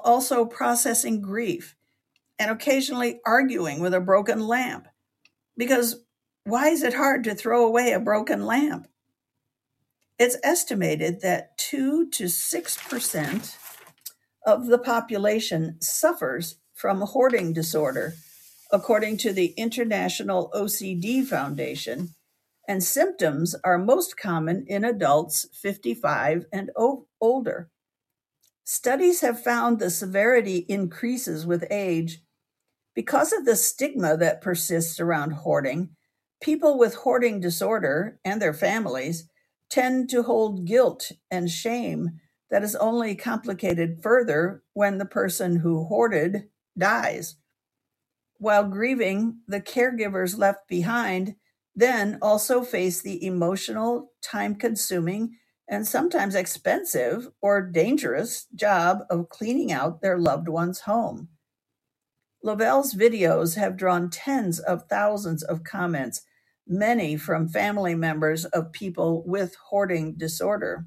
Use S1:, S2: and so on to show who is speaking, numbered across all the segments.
S1: also processing grief and occasionally arguing with a broken lamp. Because why is it hard to throw away a broken lamp? It's estimated that 2 to 6% of the population suffers from hoarding disorder, according to the International OCD Foundation, and symptoms are most common in adults 55 and older. Studies have found the severity increases with age. Because of the stigma that persists around hoarding, people with hoarding disorder and their families tend to hold guilt and shame that is only complicated further when the person who hoarded dies. While grieving, the caregivers left behind then also face the emotional, time consuming, and sometimes expensive or dangerous job of cleaning out their loved one's home. Lovel's videos have drawn tens of thousands of comments, many from family members of people with hoarding disorder.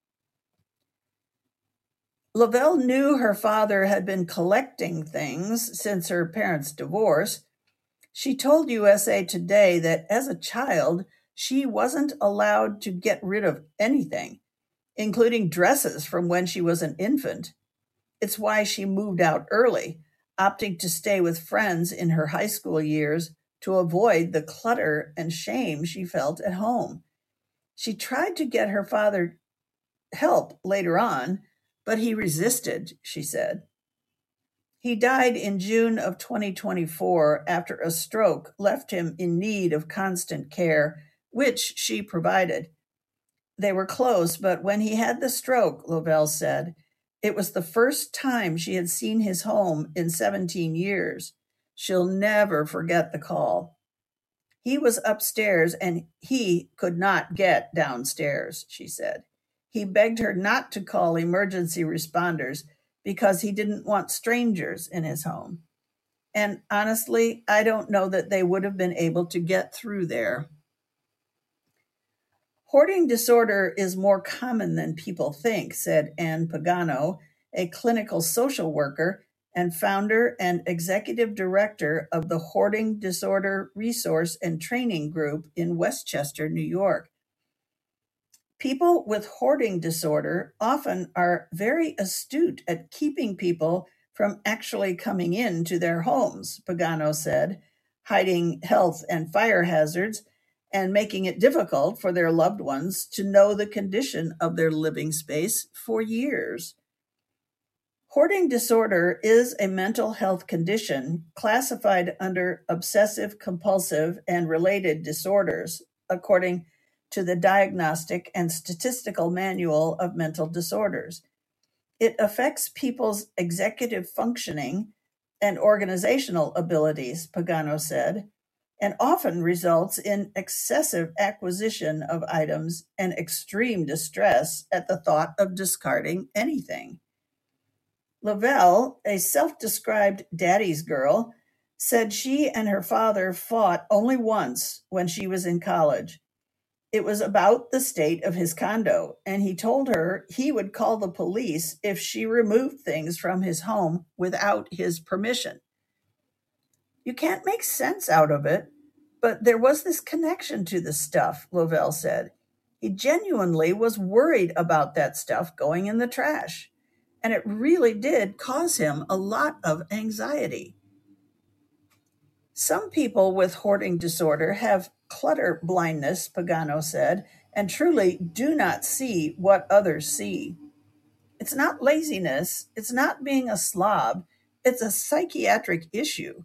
S1: Lovell knew her father had been collecting things since her parents' divorce. She told USA Today that as a child, she wasn't allowed to get rid of anything, including dresses from when she was an infant. It's why she moved out early, opting to stay with friends in her high school years to avoid the clutter and shame she felt at home. She tried to get her father help later on, but he resisted, she said. He died in June of 2024 after a stroke left him in need of constant care, which she provided. They were close, but when he had the stroke, Lovell said, it was the first time she had seen his home in 17 years. She'll never forget the call. He was upstairs and he could not get downstairs, she said. He begged her not to call emergency responders because he didn't want strangers in his home. And honestly, I don't know that they would have been able to get through there. Hoarding disorder is more common than people think, said Anne Pagano, a clinical social worker and founder and executive director of the Hoarding Disorder Resource and Training Group in Westchester, New York. People with hoarding disorder often are very astute at keeping people from actually coming into their homes, Pagano said, hiding health and fire hazards and making it difficult for their loved ones to know the condition of their living space for years. Hoarding disorder is a mental health condition classified under obsessive compulsive and related disorders, according to the Diagnostic and Statistical Manual of Mental Disorders. It affects people's executive functioning and organizational abilities, Pagano said, and often results in excessive acquisition of items and extreme distress at the thought of discarding anything. Lavelle, a self described daddy's girl, said she and her father fought only once when she was in college. It was about the state of his condo, and he told her he would call the police if she removed things from his home without his permission. You can't make sense out of it, but there was this connection to the stuff, Lovell said. He genuinely was worried about that stuff going in the trash, and it really did cause him a lot of anxiety. Some people with hoarding disorder have clutter blindness, Pagano said, and truly do not see what others see. It's not laziness, it's not being a slob, it's a psychiatric issue.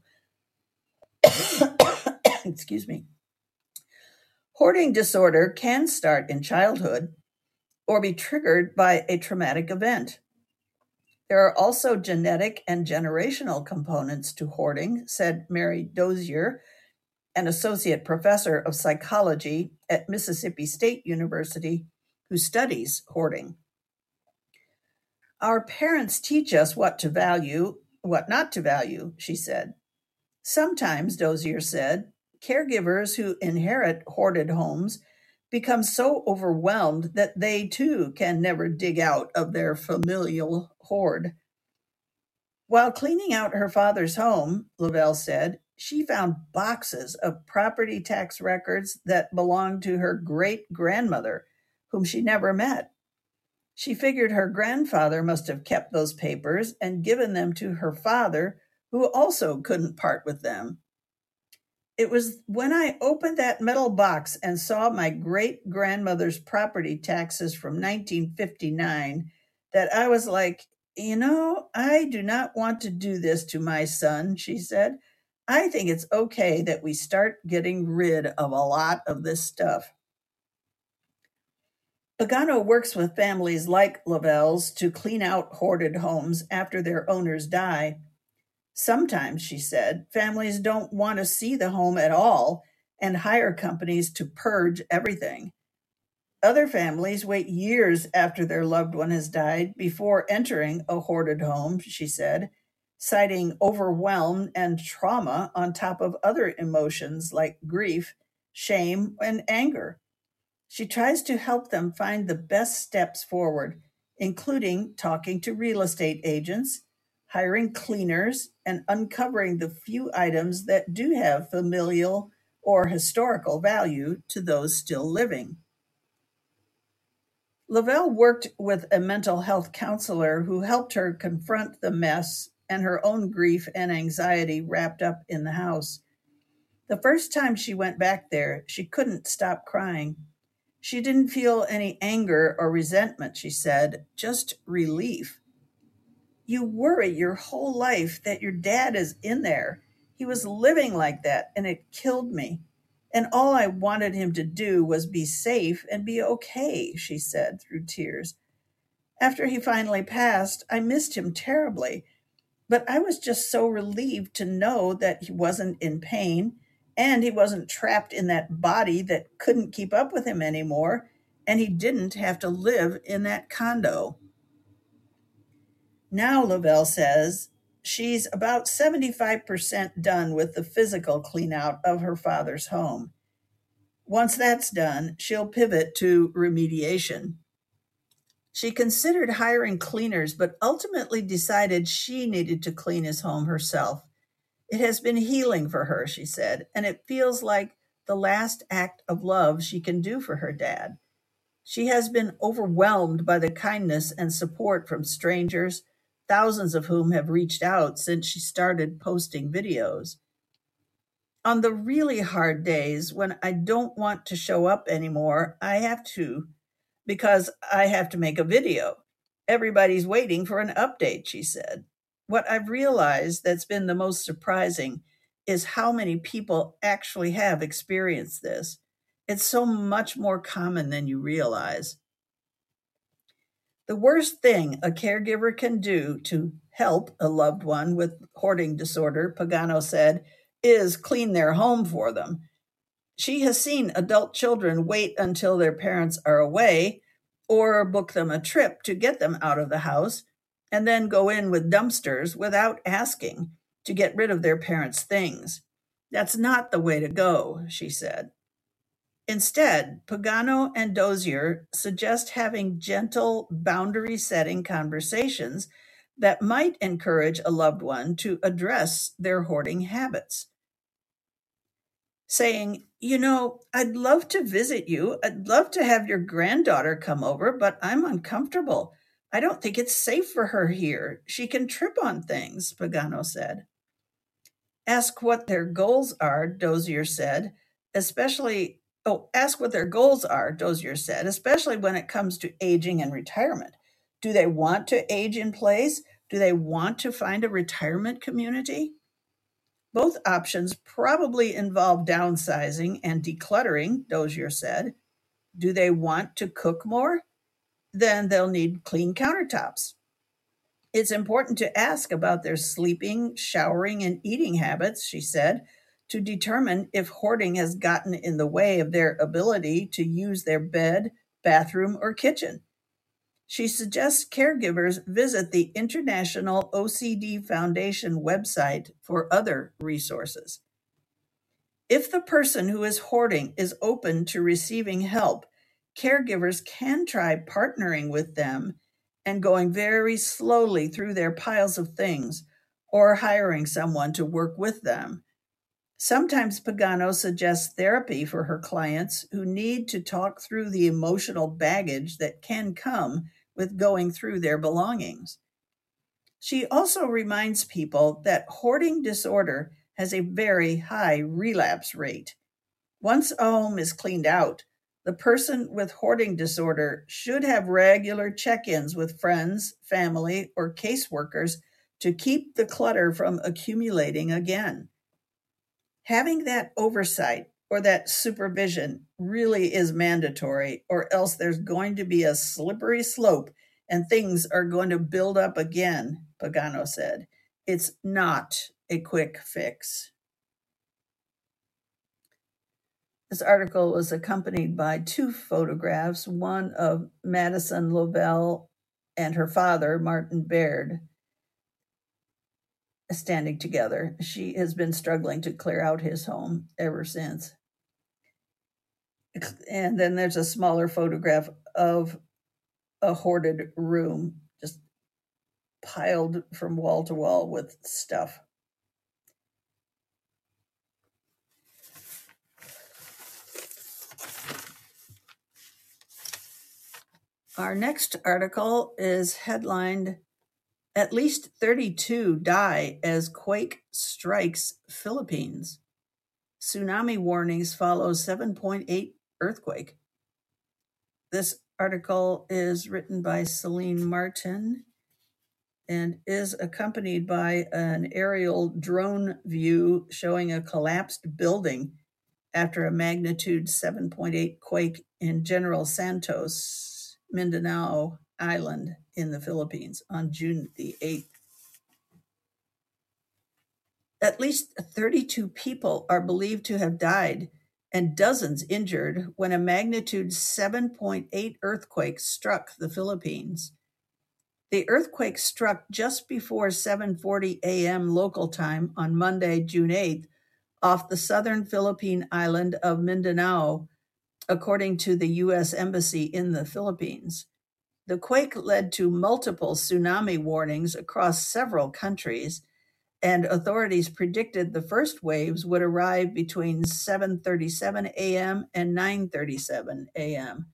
S1: Excuse me. Hoarding disorder can start in childhood or be triggered by a traumatic event. There are also genetic and generational components to hoarding, said Mary Dozier, an associate professor of psychology at Mississippi State University who studies hoarding. Our parents teach us what to value, what not to value, she said. Sometimes, Dozier said, caregivers who inherit hoarded homes become so overwhelmed that they too can never dig out of their familial hoard. While cleaning out her father's home, Lavelle said, she found boxes of property tax records that belonged to her great grandmother, whom she never met. She figured her grandfather must have kept those papers and given them to her father, who also couldn't part with them. It was when I opened that metal box and saw my great grandmother's property taxes from 1959 that I was like, I do not want to do this to my son, she said. I think it's okay that we start getting rid of a lot of this stuff. Pagano works with families like Lavelle's to clean out hoarded homes after their owners die. Sometimes, she said, families don't want to see the home at all and hire companies to purge everything. Other families wait years after their loved one has died before entering a hoarded home, she said, citing overwhelm and trauma on top of other emotions like grief, shame, and anger. She tries to help them find the best steps forward, including talking to real estate agents, hiring cleaners, and uncovering the few items that do have familial or historical value to those still living. Lavelle worked with a mental health counselor who helped her confront the mess and her own grief and anxiety wrapped up in the house. The first time she went back there, she couldn't stop crying. She didn't feel any anger or resentment, she said, just relief. You worry your whole life that your dad is in there. He was living like that, and it killed me. And all I wanted him to do was be safe and be okay, she said through tears. After he finally passed, I missed him terribly, but I was just so relieved to know that he wasn't in pain and he wasn't trapped in that body that couldn't keep up with him anymore, and he didn't have to live in that condo. Now, Lavelle says she's about 75% done with the physical cleanout of her father's home. Once that's done, she'll pivot to remediation. She considered hiring cleaners, but ultimately decided she needed to clean his home herself. It has been healing for her, she said, and it feels like the last act of love she can do for her dad. She has been overwhelmed by the kindness and support from strangers, thousands of whom have reached out since she started posting videos. On the really hard days when I don't want to show up anymore, I have to because I have to make a video. Everybody's waiting for an update, she said. What I've realized that's been the most surprising is how many people actually have experienced this. It's so much more common than you realize. The worst thing a caregiver can do to help a loved one with hoarding disorder, Pagano said, is clean their home for them. She has seen adult children wait until their parents are away or book them a trip to get them out of the house and then go in with dumpsters without asking to get rid of their parents' things. That's not the way to go, she said. Instead, Pagano and Dozier suggest having gentle, boundary setting conversations that might encourage a loved one to address their hoarding habits. Saying, I'd love to visit you. I'd love to have your granddaughter come over, but I'm uncomfortable. I don't think it's safe for her here. She can trip on things, Pagano said. Ask what their goals are, Dozier said, ask what their goals are, Dozier said, especially when it comes to aging and retirement. Do they want to age in place? Do they want to find a retirement community? Both options probably involve downsizing and decluttering, Dozier said. Do they want to cook more? Then they'll need clean countertops. It's important to ask about their sleeping, showering, and eating habits, she said, to determine if hoarding has gotten in the way of their ability to use their bed, bathroom, or kitchen. She suggests caregivers visit the International OCD Foundation website for other resources. If the person who is hoarding is open to receiving help, caregivers can try partnering with them and going very slowly through their piles of things, or hiring someone to work with them. Sometimes Pagano suggests therapy for her clients who need to talk through the emotional baggage that can come with going through their belongings. She also reminds people that hoarding disorder has a very high relapse rate. Once a home is cleaned out, the person with hoarding disorder should have regular check ins with friends, family, or caseworkers to keep the clutter from accumulating again. Having that oversight or that supervision really is mandatory, or else there's going to be a slippery slope and things are going to build up again, Pagano said. It's not a quick fix. This article was accompanied by two photographs, one of Madison Lovell and her father, Martin Baird, standing together. She has been struggling to clear out his home ever since. And then there's a smaller photograph of a hoarded room, just piled from wall to wall with stuff. Our next article is headlined, "At least 32 die as quake strikes Philippines. Tsunami warnings follow 7.8 earthquake." This article is written by Celine Martin and is accompanied by an aerial drone view showing a collapsed building after a magnitude 7.8 quake in General Santos, Mindanao Island in the Philippines on June the 8th. At least 32 people are believed to have died and dozens injured when a magnitude 7.8 earthquake struck the Philippines. The earthquake struck just before 7:40 a.m. local time on Monday, June 8th, off the southern Philippine island of Mindanao, according to the U.S. Embassy in the Philippines. The quake led to multiple tsunami warnings across several countries, and authorities predicted the first waves would arrive between 7:37 a.m. and 9:37 a.m.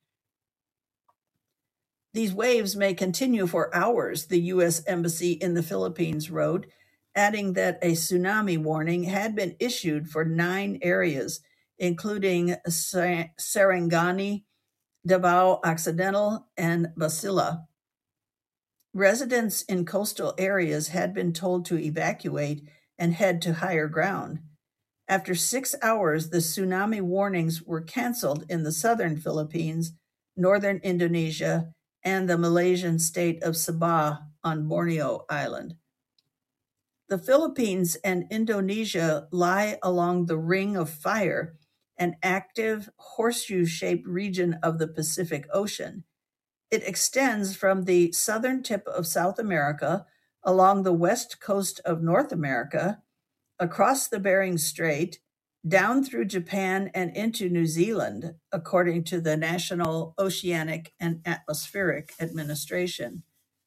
S1: These waves may continue for hours, the U.S. Embassy in the Philippines wrote, adding that a tsunami warning had been issued for 9 areas, including Sarangani, Davao Occidental, and Basila. Residents in coastal areas had been told to evacuate and head to higher ground. After 6 hours, the tsunami warnings were canceled in the southern Philippines, northern Indonesia, and the Malaysian state of Sabah on Borneo Island. The Philippines and Indonesia lie along the Ring of Fire, an active horseshoe-shaped region of the Pacific Ocean. It extends from the southern tip of South America along the west coast of North America, across the Bering Strait, down through Japan and into New Zealand, according to the National Oceanic and Atmospheric Administration.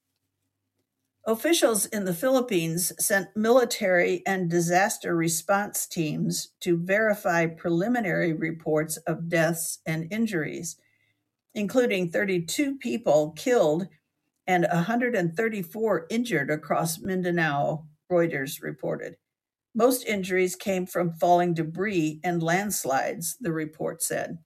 S1: Officials in the Philippines sent military and disaster response teams to verify preliminary reports of deaths and injuries, including 32 people killed and 134 injured across Mindanao, Reuters reported. Most injuries came from falling debris and landslides, the report said.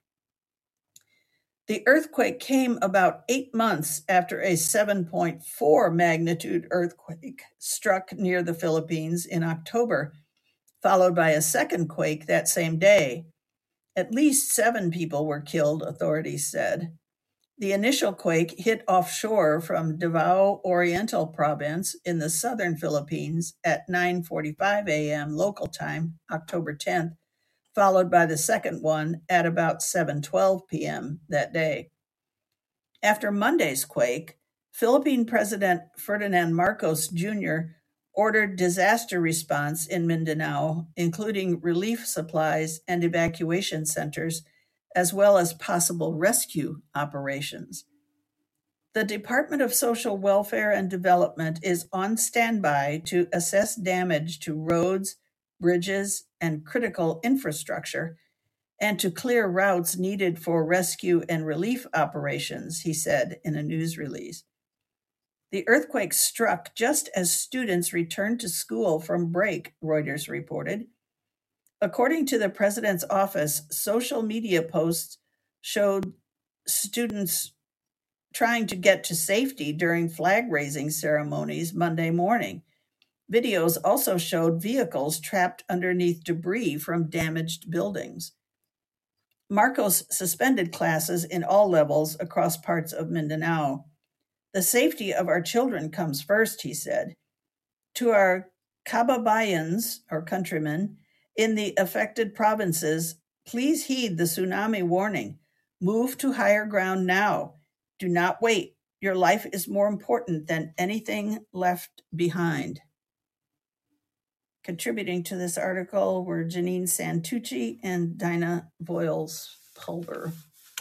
S1: The earthquake came about 8 months after a 7.4 magnitude earthquake struck near the Philippines in October, followed by a second quake that same day. At least 7 people were killed, authorities said. The initial quake hit offshore from Davao Oriental Province in the southern Philippines at 9:45 a.m. local time, October 10th, followed by the second one at about 7:12 p.m. that day. After Monday's quake, Philippine President Ferdinand Marcos Jr. ordered disaster response in Mindanao, including relief supplies and evacuation centers, as well as possible rescue operations. The Department of Social Welfare and Development is on standby to assess damage to roads, bridges, and critical infrastructure and to clear routes needed for rescue and relief operations, he said in a news release. The earthquake struck just as students returned to school from break, Reuters reported. According to the president's office, social media posts showed students trying to get to safety during flag raising ceremonies Monday morning. Videos also showed vehicles trapped underneath debris from damaged buildings. Marcos suspended classes in all levels across parts of Mindanao. The safety of our children comes first, he said. To our kababayans, or countrymen, in the affected provinces, please heed the tsunami warning. Move to higher ground now. Do not wait. Your life is more important than anything left behind. Contributing to this article were Janine Santucci and Dinah Voiles-Pulver.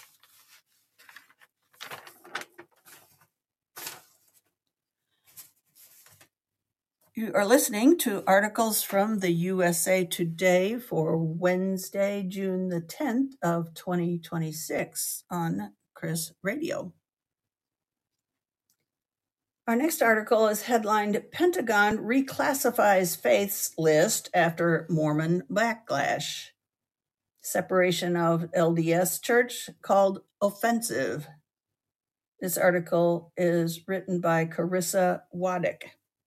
S1: You are listening to articles from the USA Today for Wednesday, June the 10th of 2026 on Chris Radio. Our next article is headlined Pentagon Reclassifies Faiths List After Mormon Backlash. Separation of LDS Church Called Offensive. This article is written by Carissa Waddick.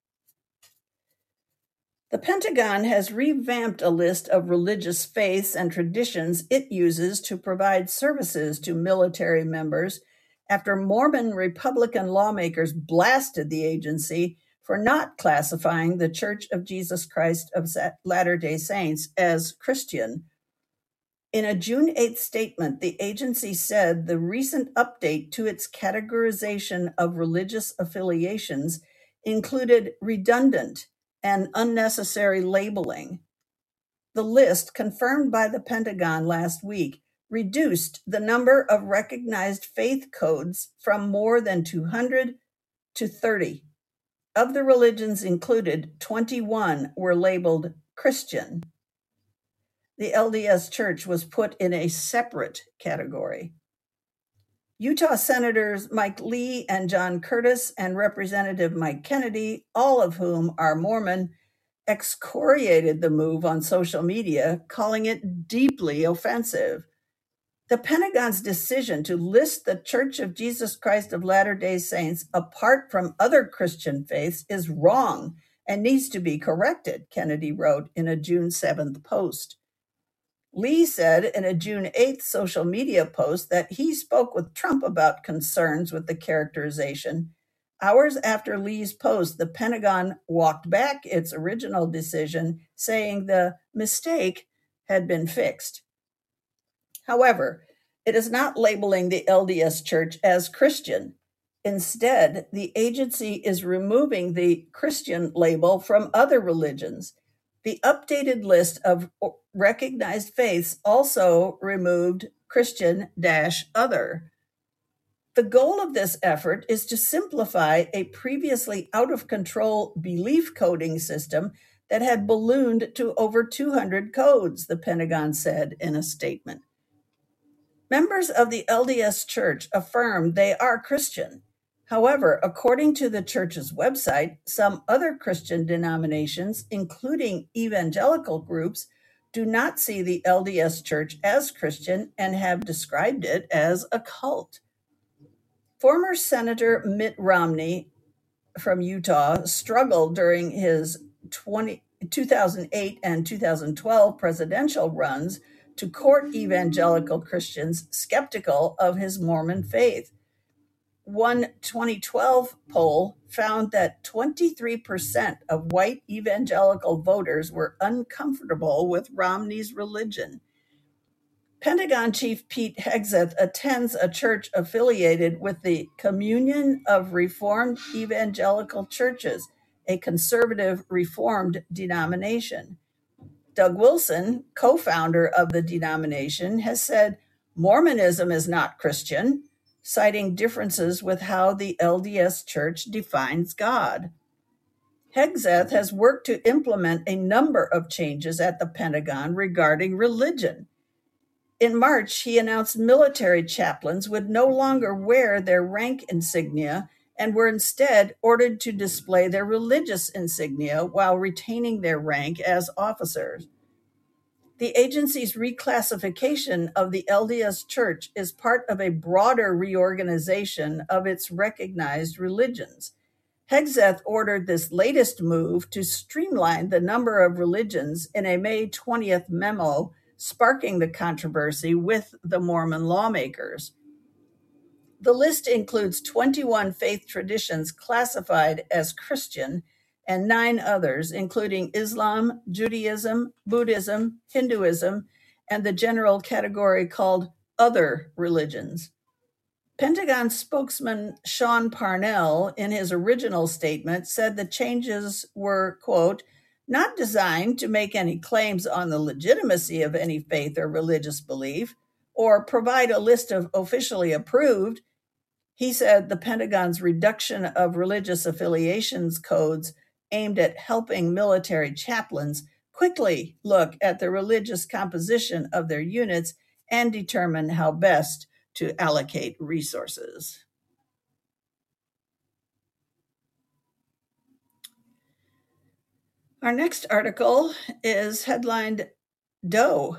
S1: The Pentagon has revamped a list of religious faiths and traditions it uses to provide services to military members after Mormon Republican lawmakers blasted the agency for not classifying the Church of Jesus Christ of Latter-day Saints as Christian. In a June 8th statement, the agency said the recent update to its categorization of religious affiliations included redundant and unnecessary labeling. The list, confirmed by the Pentagon last week, reduced the number of recognized faith codes from more than 200 to 30. Of the religions included, 21 were labeled Christian. The LDS Church was put in a separate category. Utah Senators Mike Lee and John Curtis and Representative Mike Kennedy, all of whom are Mormon, excoriated the move on social media, calling it deeply offensive. The Pentagon's decision to list the Church of Jesus Christ of Latter-day Saints apart from other Christian faiths is wrong and needs to be corrected, Kennedy wrote in a June 7th post. Lee said in a June 8th social media post that he spoke with Trump about concerns with the characterization. Hours after Lee's post, the Pentagon walked back its original decision, saying the mistake had been fixed. However, it is not labeling the LDS Church as Christian. Instead, the agency is removing the Christian label from other religions. The updated list of recognized faiths also removed Christian-other. The goal of this effort is to simplify a previously out-of-control belief coding system that had ballooned to over 200 codes, the Pentagon said in a statement. Members of the LDS Church affirm they are Christian. However, according to the church's website, some other Christian denominations, including evangelical groups, do not see the LDS Church as Christian and have described it as a cult. Former Senator Mitt Romney from Utah struggled during his 2008 and 2012 presidential runs to court evangelical Christians skeptical of his Mormon faith. One 2012 poll found that 23% of white evangelical voters were uncomfortable with Romney's religion. Pentagon Chief Pete Hegseth attends a church affiliated with the Communion of Reformed Evangelical Churches, a conservative Reformed denomination. Doug Wilson, co-founder of the denomination, has said, Mormonism is not Christian. citing differences with how the LDS Church defines God. Hegseth has worked to implement a number of changes at the Pentagon regarding religion. In March, he announced military chaplains would no longer wear their rank insignia and were instead ordered to display their religious insignia while retaining their rank as officers. The agency's reclassification of the LDS Church is part of a broader reorganization of its recognized religions. Hegseth ordered this latest move to streamline the number of religions in a May 20th memo, sparking the controversy with the Mormon lawmakers. The list includes 21 faith traditions classified as Christian and 9 others, including Islam, Judaism, Buddhism, Hinduism, and the general category called other religions. Pentagon spokesman Sean Parnell, in his original statement, said the changes were, quote, not designed to make any claims on the legitimacy of any faith or religious belief or provide a list of officially approved. He said the Pentagon's reduction of religious affiliations codes aimed at helping military chaplains quickly look at the religious composition of their units and determine how best to allocate resources. Our next article is headlined Dough.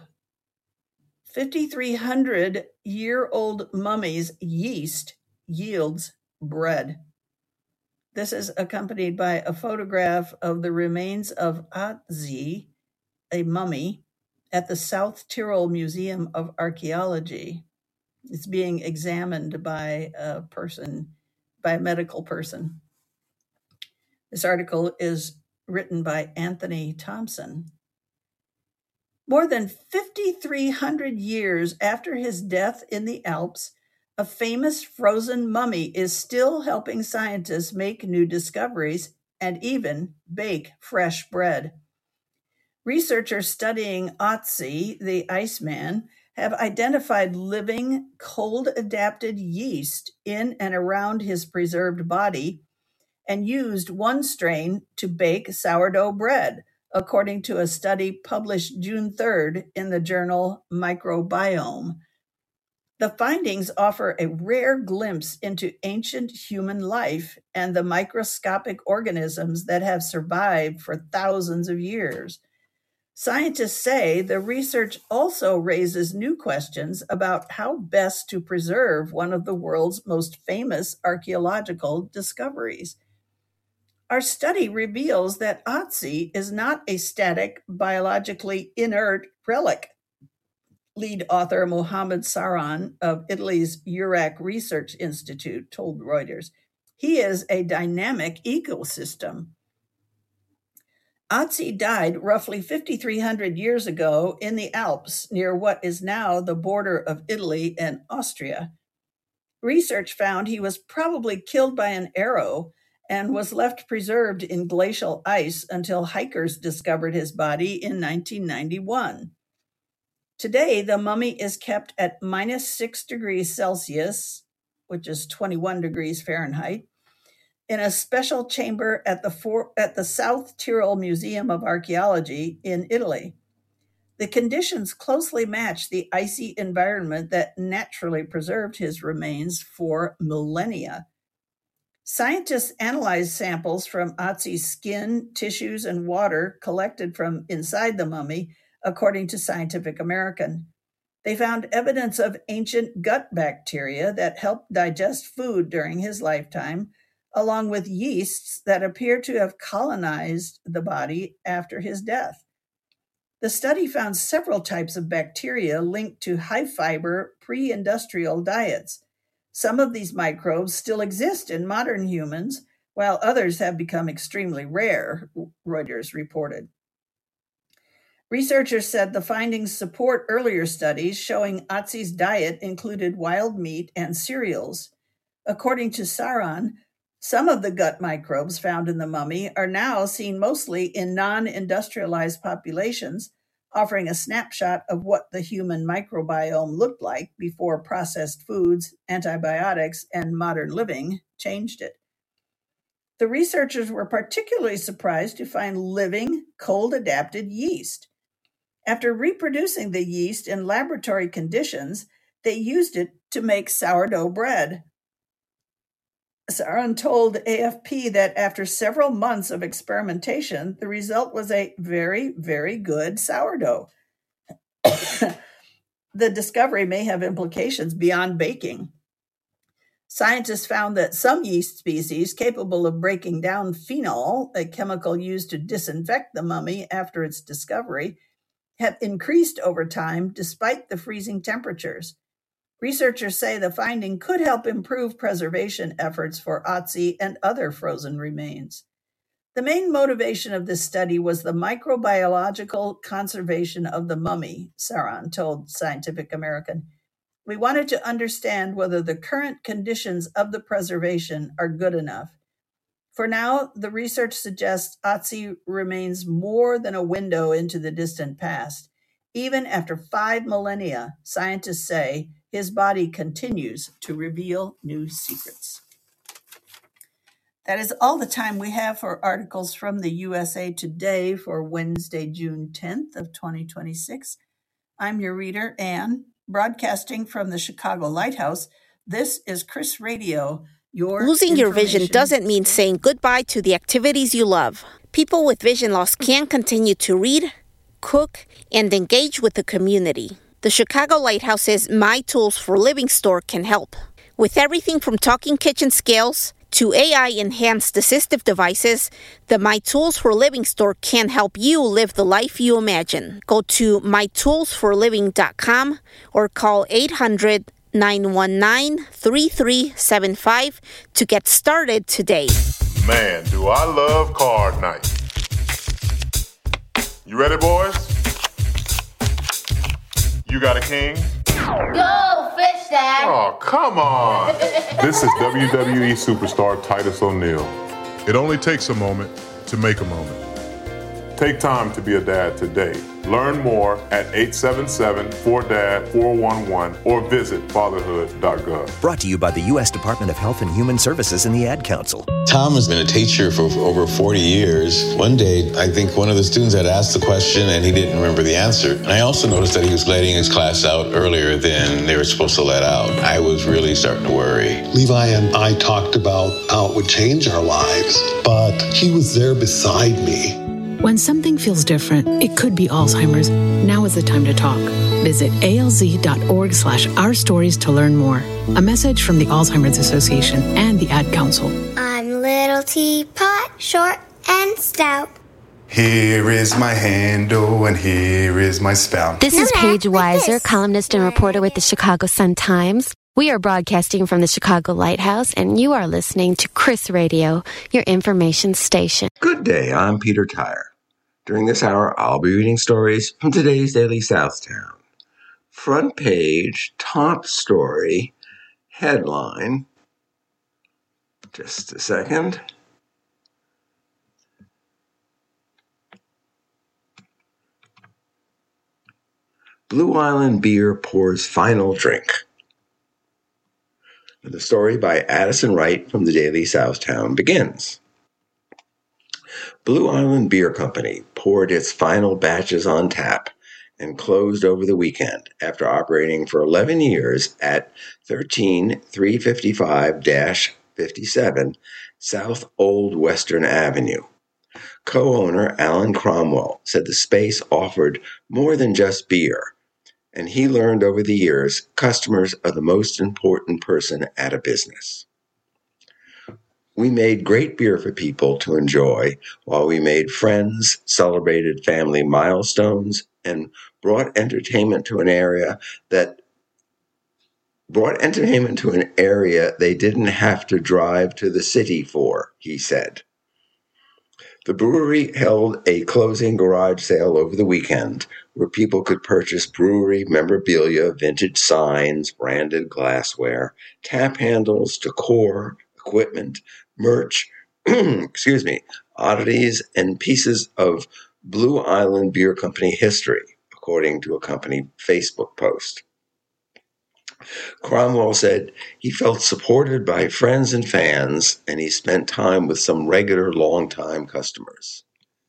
S1: 5,300-year-old mummy's yeast yields bread. This is accompanied by a photograph of the remains of Atzi, a mummy, at the South Tyrol Museum of Archaeology. It's being examined by a medical person. This article is written by Anthony Thompson. More than 5,300 years after his death in the Alps, a famous frozen mummy is still helping scientists make new discoveries and even bake fresh bread. Researchers studying Otzi, the Iceman, have identified living, cold-adapted yeast in and around his preserved body and used one strain to bake sourdough bread, according to a study published June 3rd in the journal Microbiome. The findings offer a rare glimpse into ancient human life and the microscopic organisms that have survived for thousands of years. Scientists say the research also raises new questions about how best to preserve one of the world's most famous archaeological discoveries. Our study reveals that Otzi is not a static, biologically inert relic. Lead author Mohammed Saran of Italy's URAC Research Institute told Reuters, he is a dynamic ecosystem. Otzi died roughly 5,300 years ago in the Alps near what is now the border of Italy and Austria. Research found he was probably killed by an arrow and was left preserved in glacial ice until hikers discovered his body in 1991. Today, the mummy is kept at minus 6 degrees Celsius, which is 21 degrees Fahrenheit, in a special chamber at the South Tyrol Museum of Archaeology in Italy. The conditions closely match the icy environment that naturally preserved his remains for millennia. Scientists analyzed samples from Otzi's skin, tissues, and water collected from inside the mummy, according to Scientific American. They found evidence of ancient gut bacteria that helped digest food during his lifetime, along with yeasts that appear to have colonized the body after his death. The study found several types of bacteria linked to high-fiber, pre-industrial diets. Some of these microbes still exist in modern humans, while others have become extremely rare, Reuters reported. Researchers said the findings support earlier studies showing Otzi's diet included wild meat and cereals. According to Saran, some of the gut microbes found in the mummy are now seen mostly in non-industrialized populations, offering a snapshot of what the human microbiome looked like before processed foods, antibiotics, and modern living changed it. The researchers were particularly surprised to find living, cold-adapted yeast. After reproducing the yeast in laboratory conditions, they used it to make sourdough bread. Saran told AFP that after several months of experimentation, the result was a very, very good sourdough. The discovery may have implications beyond baking. Scientists found that some yeast species capable of breaking down phenol, a chemical used to disinfect the mummy after its discovery, have increased over time despite the freezing temperatures. Researchers say the finding could help improve preservation efforts for Otzi and other frozen remains. The main motivation of this study was the microbiological conservation of the mummy, Saran told Scientific American. We wanted to understand whether the current conditions of the preservation are good enough. For now, the research suggests Otzi remains more than a window into the distant past. Even after 5 millennia, scientists say his body continues to reveal new secrets. That is all the time we have for articles from the USA Today for Wednesday, June 10th of 2026. I'm your reader, Anne, broadcasting from the Chicago Lighthouse. This is Chris Radio.
S2: Losing your vision doesn't mean saying goodbye to the activities you love. People with vision loss can continue to read, cook, and engage with the community. The Chicago Lighthouse's My Tools for Living store can help. With everything from talking kitchen scales to AI-enhanced assistive devices, the My Tools for Living store can help you live the life you imagine. Go to mytoolsforliving.com or call 800-919-3375 to get started today.
S3: Man, do I love card night. You ready, boys? You got a king?
S4: Go, Fish Dad!
S3: Oh, come on. This is WWE superstar Titus O'Neil. It only takes a moment to make a moment. Take time to be a dad today. Learn more at 877-4DAD-411 or visit fatherhood.gov.
S5: Brought to you by the U.S. Department of Health and Human Services and the Ad Council.
S6: Tom has been a teacher for over 40 years. One day, I think one of the students had asked the question and he didn't remember the answer. And I also noticed that he was letting his class out earlier than they were supposed to let out. I was really starting to worry.
S7: Levi and I talked about how it would change our lives, but he was there beside me.
S8: When something feels different, it could be Alzheimer's. Now is the time to talk. Visit alz.org/ourstories to learn more. A message from the Alzheimer's Association and the Ad Council.
S4: I'm Little Teapot, short and stout.
S9: Here is my handle and here is my spout.
S10: This is Paige Weiser, columnist and reporter with the Chicago Sun-Times. We are broadcasting from the Chicago Lighthouse, and you are listening to Chris Radio, your information station.
S11: Good day, I'm Peter Tyre. During this hour, I'll be reading stories from today's Daily Southtown. Front page, top story, headline. Just a second. Blue Island Beer pours final drink. The story by Addison Wright from the Daily Southtown begins. Blue Island Beer Company poured its final batches on tap and closed over the weekend after operating for 11 years at 13355-57 South Old Western Avenue. Co-owner Alan Cromwell said the space offered more than just beer, and he learned over the years customers are the most important person at a business. We made great beer for people to enjoy while we made friends, celebrated family milestones, and brought entertainment to an area they didn't have to drive to the city for, he said. The brewery held a closing garage sale over the weekend where people could purchase brewery memorabilia, vintage signs, branded glassware, tap handles, decor, equipment, merch, oddities, and pieces of Blue Island Beer Company history, according to a company Facebook post. Cromwell said he felt supported by friends and fans, and he spent time with some regular long-time customers.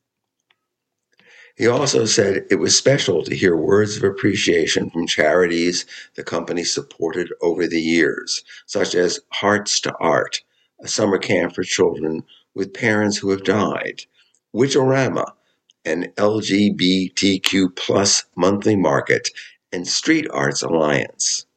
S11: He also said it was special to hear words of appreciation from charities the company supported over the years, such as Hearts to Art, a summer camp for children with parents who have died, Witcherama, an LGBTQ plus monthly market, and Street Arts Alliance.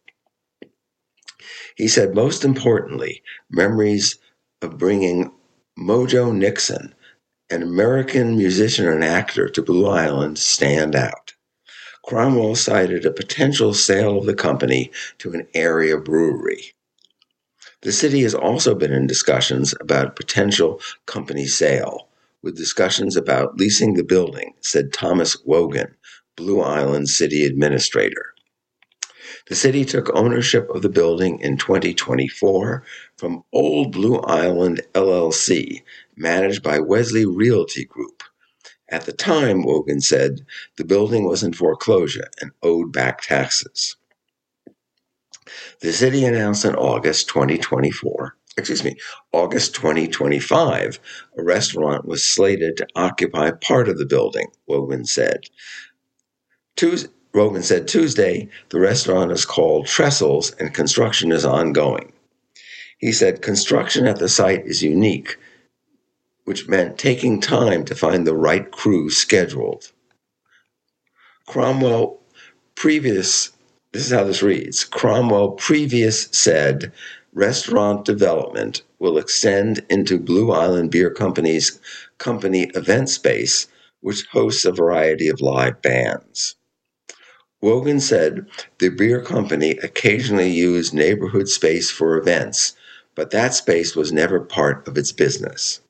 S11: He said, most importantly, memories of bringing Mojo Nixon, an American musician and actor, to Blue Island stand out. Cromwell cited a potential sale of the company to an area brewery. The city has also been in discussions about a potential company sale, with discussions about leasing the building, said Thomas Wogan, Blue Island city administrator. The city took ownership of the building in 2024 from Old Blue Island LLC, managed by Wesley Realty Group. At the time, Wogan said, the building was in foreclosure and owed back taxes. The city announced in August 2025, a restaurant was slated to occupy part of the building, Wogan said. Wogan said Tuesday, the restaurant is called Trestles and construction is ongoing. He said construction at the site is unique, which meant taking time to find the right crew scheduled. Cromwell previous said restaurant development will extend into Blue Island Beer Company's company event space, which hosts a variety of live bands. Wogan said the beer company occasionally used neighborhood space for events, but that space was never part of its business.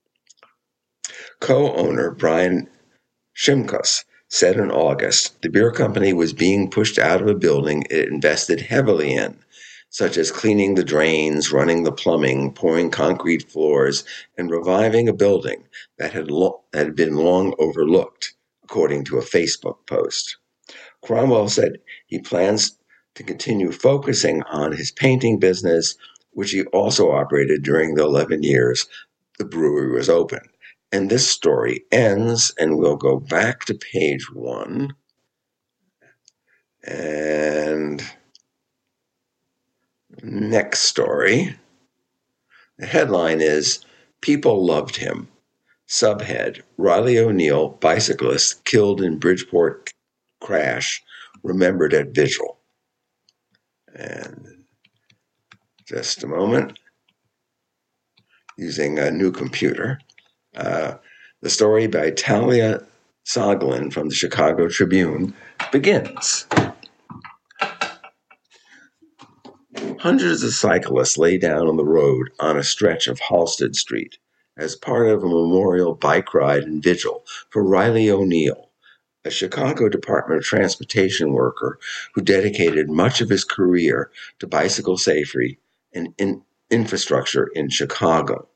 S11: Co-owner Brian Shimkus said in August the beer company was being pushed out of a building it invested heavily in, such as cleaning the drains, running the plumbing, pouring concrete floors, and reviving a building that had been long overlooked, according to a Facebook post. Cromwell said he plans to continue focusing on his painting business, which he also operated during the 11 years the brewery was open. And this story ends, and we'll go back to page 1. And next story. The headline is, People Loved Him. Subhead, Riley O'Neill, bicyclist, killed in Bridgeport crash, remembered at vigil. And just a moment, using a new computer. The story by Talia Soglin from the Chicago Tribune begins. Hundreds of cyclists lay down on the road on a stretch of Halsted Street as part of a memorial bike ride and vigil for Riley O'Neill, a Chicago Department of Transportation worker who dedicated much of his career to bicycle safety and infrastructure in Chicago.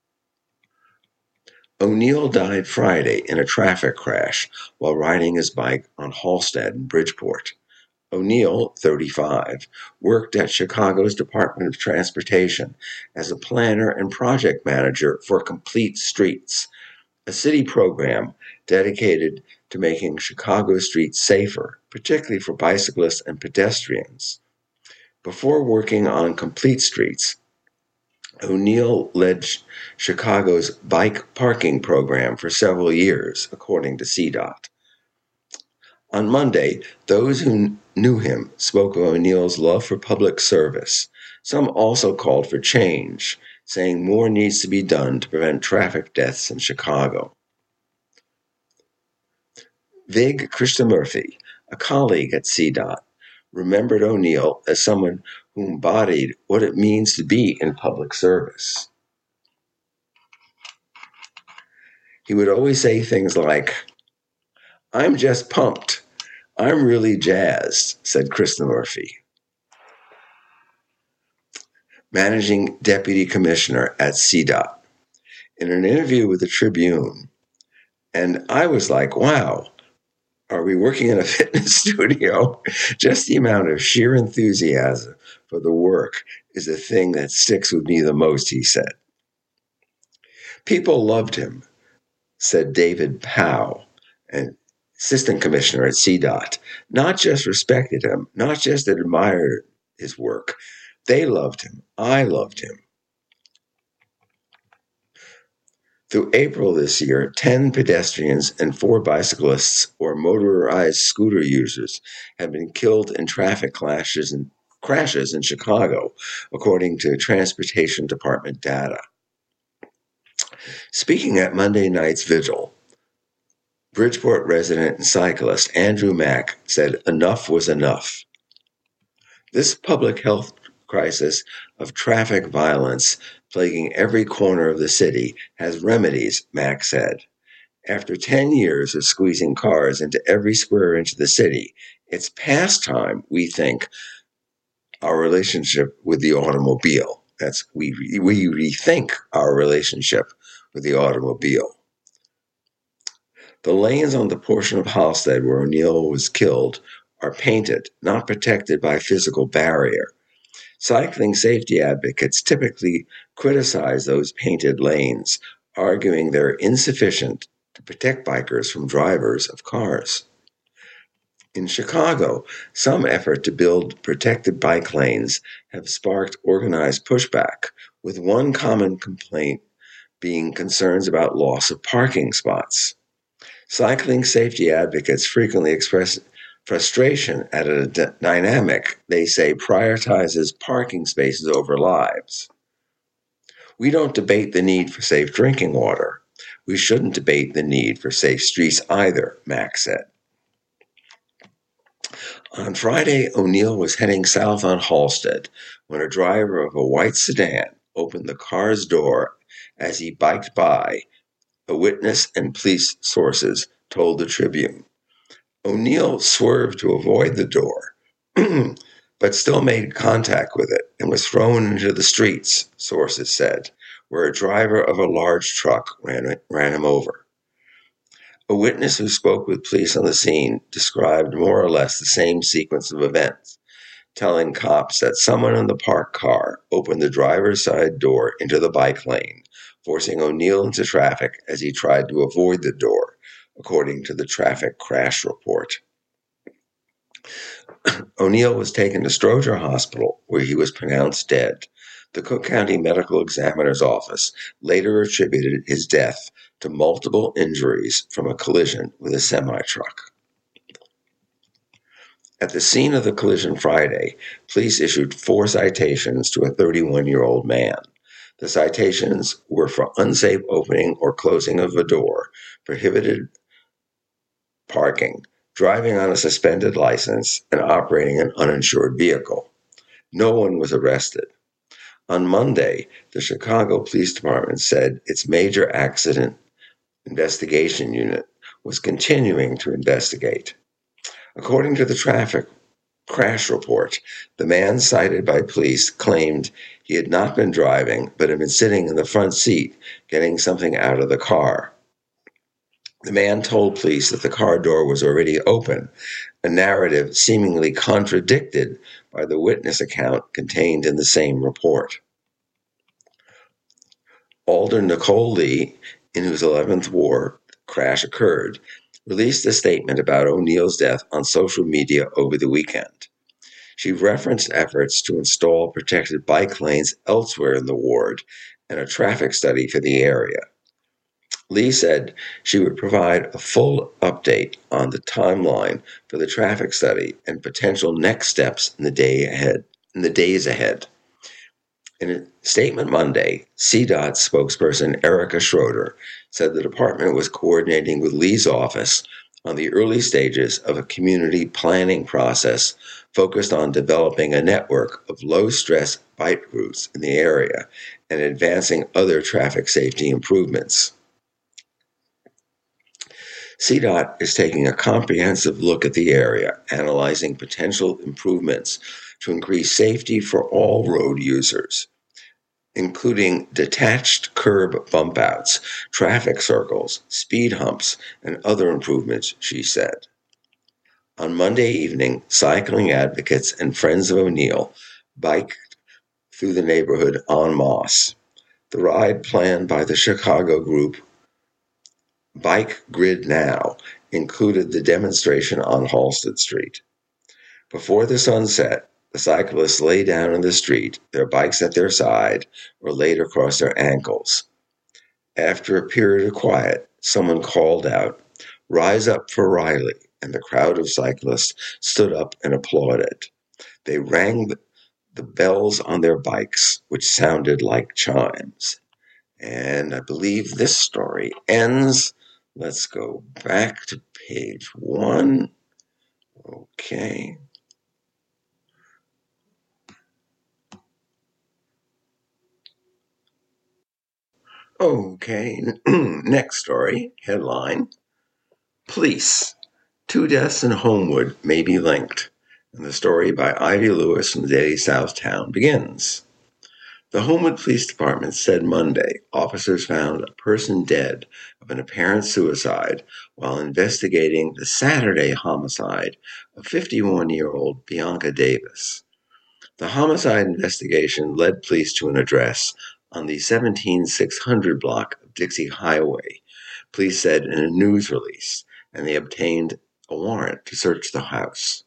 S11: O'Neill died Friday in a traffic crash while riding his bike on Halsted in Bridgeport. O'Neill, 35, worked at Chicago's Department of Transportation as a planner and project manager for Complete Streets, a city program dedicated to making Chicago streets safer, particularly for bicyclists and pedestrians. Before working on Complete Streets, O'Neill led Chicago's bike parking program for several years, according to CDOT. On Monday, those who knew him spoke of O'Neill's love for public service. Some also called for change, saying more needs to be done to prevent traffic deaths in Chicago. Vig Krishnamurthy, a colleague at CDOT, remembered O'Neill as someone who embodied what it means to be in public service. He would always say things like, "I'm just pumped. I'm really jazzed," said Krishnamurthy, managing deputy commissioner at CDOT, in an interview with the Tribune. And I was like, wow, Are we working in a fitness studio? Just the amount of sheer enthusiasm for the work is the thing that sticks with me the most, he said. People loved him, said David Powell, an assistant commissioner at CDOT. Not just respected him, not just admired his work. They loved him. I loved him. Through April this year, 10 pedestrians and 4 bicyclists or motorized scooter users have been killed in traffic crashes in Chicago, according to Transportation Department data. Speaking at Monday night's vigil, Bridgeport resident and cyclist Andrew Mack said enough was enough. This public health crisis of traffic violence plaguing every corner of the city has remedies, Mack said. After 10 years of squeezing cars into every square inch of the city, it's past time, we think, our relationship with the automobile. We rethink our relationship with the automobile. The lanes on the portion of Halsted where O'Neill was killed are painted, not protected by physical barrier. Cycling safety advocates typically criticize those painted lanes, arguing they're insufficient to protect bikers from drivers of cars. In Chicago, some effort to build protected bike lanes have sparked organized pushback, with one common complaint being concerns about loss of parking spots. Cycling safety advocates frequently express frustration at a dynamic they say prioritizes parking spaces over lives. We don't debate the need for safe drinking water. We shouldn't debate the need for safe streets either, Mack said. On Friday, O'Neill was heading south on Halsted when a driver of a white sedan opened the car's door as he biked by, a witness and police sources told the Tribune. O'Neill swerved to avoid the door, but still made contact with it and was thrown into the streets, sources said, where a driver of a large truck ran him over. A witness who spoke with police on the scene described more or less the same sequence of events, telling cops that someone in the parked car opened the driver's side door into the bike lane, forcing O'Neill into traffic as he tried to avoid the door, according to the traffic crash report. O'Neill was taken to Stroger Hospital, where he was pronounced dead. The Cook County Medical Examiner's Office later attributed his death to multiple injuries from a collision with a semi-truck. At the scene of the collision Friday, police issued 4 citations to a 31-year-old man. The citations were for unsafe opening or closing of a door, prohibited parking, driving on a suspended license, and operating an uninsured vehicle. No one was arrested. On Monday, the Chicago Police Department said its major accident investigation unit was continuing to investigate. According to the traffic crash report, the man cited by police claimed he had not been driving but had been sitting in the front seat getting something out of the car. The man told police that the car door was already open, a narrative seemingly contradicted by the witness account contained in the same report. Alder Nicole Lee, in whose 11th war crash occurred, released a statement about O'Neill's death on social media over the weekend. She referenced efforts to install protected bike lanes elsewhere in the ward and a traffic study for the area. Lee said she would provide a full update on the timeline for the traffic study and potential next steps in the days ahead. In a statement Monday, CDOT spokesperson Erica Schroeder said the department was coordinating with Lee's office on the early stages of a community planning process focused on developing a network of low-stress bike routes in the area and advancing other traffic safety improvements. CDOT is taking a comprehensive look at the area, analyzing potential improvements to increase safety for all road users, including detached curb bump outs, traffic circles, speed humps, and other improvements, she said. On Monday evening, cycling advocates and friends of O'Neill biked through the neighborhood en masse. The ride, planned by the Chicago group Bike Grid Now, included the demonstration on Halsted Street. Before the sun set, the cyclists lay down in the street, their bikes at their side or laid across their ankles. After a period of quiet, someone called out, "Rise up for Riley," and the crowd of cyclists stood up and applauded. They rang the bells on their bikes, which sounded like chimes. And I believe this story ends. Let's go back to page 1. Okay. Okay, next story, headline, Police, 2 deaths in Homewood may be linked. And the story by Ivy Lewis from the Daily Southtown begins. The Homewood Police Department said Monday officers found a person dead of an apparent suicide while investigating the Saturday homicide of 51-year-old Bianca Davis. The homicide investigation led police to an address on the 17600 block of Dixie Highway, police said in a news release, and they obtained a warrant to search the house.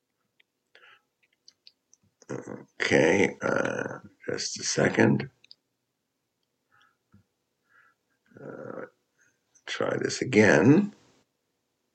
S11: Okay, just a second. Try this again.